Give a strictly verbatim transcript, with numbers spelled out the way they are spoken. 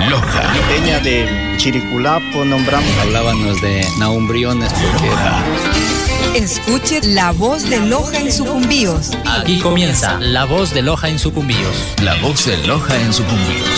Loja. Peña de Chiriculapo nombramos. Hablábamos de naumbriones porque era... Escuche La Voz de Loja en Sucumbíos. Aquí comienza La Voz de Loja en Sucumbíos. La Voz de Loja en Sucumbíos.